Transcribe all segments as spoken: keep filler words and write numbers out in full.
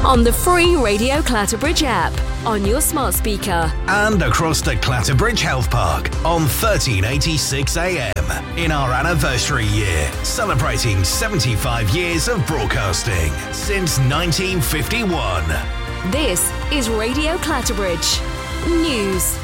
on the free Radio Clatterbridge app, on your smart speaker, and across the Clatterbridge Health Park on thirteen eighty-six A M in our anniversary year, celebrating seventy-five years of broadcasting since nineteen fifty-one. This is Radio Clatterbridge News.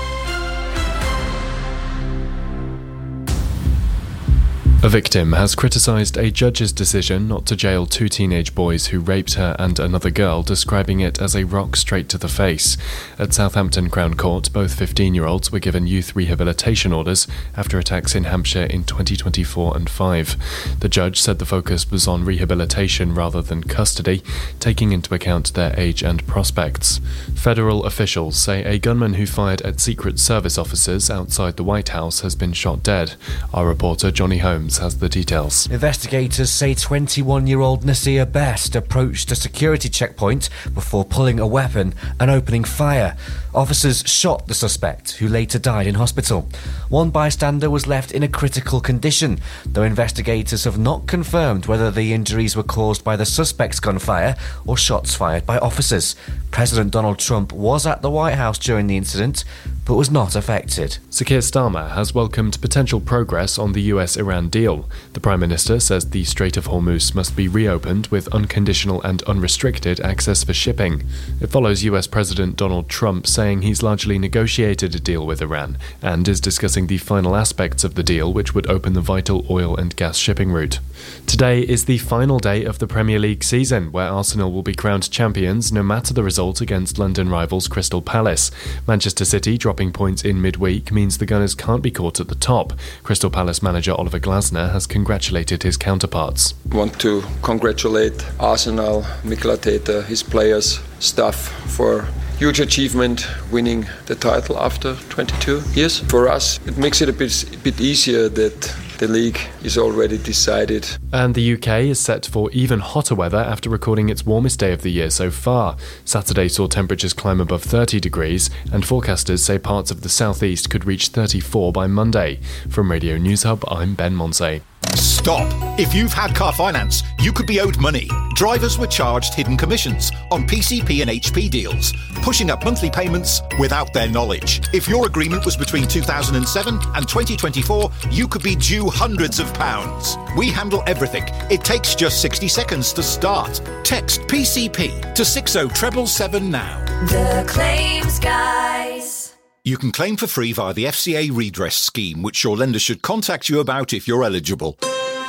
A victim has criticised a judge's decision not to jail two teenage boys who raped her and another girl, describing it as a rock straight to the face. At Southampton Crown Court, both fifteen-year-olds were given youth rehabilitation orders after attacks in Hampshire in twenty twenty-four and five. The judge said the focus was on rehabilitation rather than custody, taking into account their age and prospects. Federal officials say a gunman who fired at Secret Service officers outside the White House has been shot dead. Our reporter Johnny Holmes has the details. Investigators say twenty-one-year-old Nasir Best approached a security checkpoint before pulling a weapon and opening fire. Officers shot the suspect, who later died in hospital. One bystander was left in a critical condition, though investigators have not confirmed whether the injuries were caused by the suspect's gunfire or shots fired by officers. President Donald Trump was at the White House during the incident, but was not affected. Sir Keir Starmer has welcomed potential progress on the U S Iran deal. The Prime Minister says the Strait of Hormuz must be reopened with unconditional and unrestricted access for shipping. It follows U S President Donald Trump saying he's largely negotiated a deal with Iran and is discussing the final aspects of the deal, which would open the vital oil and gas shipping route. Today is the final day of the Premier League season, where Arsenal will be crowned champions no matter the result against London rivals Crystal Palace. Manchester City dropping points in midweek means the Gunners can't be caught at the top. Crystal Palace manager Oliver Glasner has congratulated his counterparts. I want to congratulate Arsenal, Mikel Arteta, his players, staff for huge achievement, winning the title after twenty-two years. For us, it makes it a bit, a bit easier that the league is already decided. And the U K is set for even hotter weather after recording its warmest day of the year so far. Saturday saw temperatures climb above thirty degrees, and forecasters say parts of the southeast could reach thirty-four by Monday. From Radio News Hub, I'm Ben Monsey. Stop! If you've had car finance, you could be owed money. Drivers were charged hidden commissions on P C P and H P deals, pushing up monthly payments without their knowledge. If your agreement was between two thousand seven and twenty twenty-four, you could be due hundreds of pounds. We handle everything. It takes just sixty seconds to start. Text P C P to six oh seven seven now. The Claims Guys. You can claim for free via the F C A redress scheme, which your lender should contact you about if you're eligible.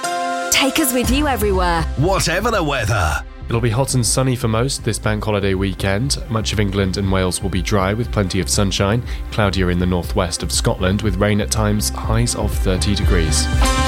Take us with you everywhere, whatever the weather. It'll be hot and sunny for most this bank holiday weekend. Much of England and Wales will be dry with plenty of sunshine. Cloudier in the northwest of Scotland with rain at times, highs of thirty degrees.